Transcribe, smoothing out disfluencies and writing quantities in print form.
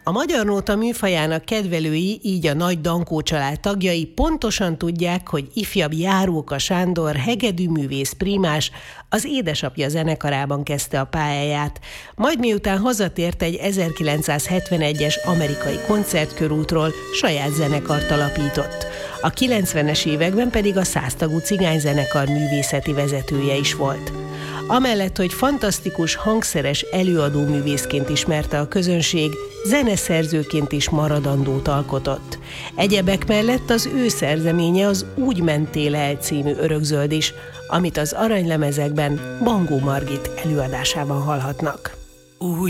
A magyar nóta műfajának kedvelői, így a Nagy Dankó család tagjai pontosan tudják, hogy ifjabb Járóka Sándor hegedűművész prímás az édesapja zenekarában kezdte a pályáját, majd miután hazatért egy 1971-es amerikai koncertkörútról, saját zenekart alapított. A 90-es években pedig a 100 tagú cigányzenekar művészeti vezetője is volt. Amellett, hogy fantasztikus hangszeres előadóművészként ismerte a közönség, zeneszerzőként is maradandót alkotott. Egyebek mellett az ő szerzeménye az Úgy mentél el című örökzöld is, amit az aranylemezekben Bangó Margit előadásában hallhatnak. Úgy